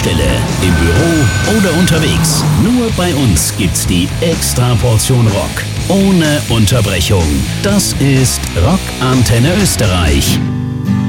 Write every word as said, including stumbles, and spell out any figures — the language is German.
Tankstelle, im Büro oder unterwegs. Nur bei uns gibt's die Extraportion Rock. Ohne Unterbrechung. Das ist Rock Antenne Österreich.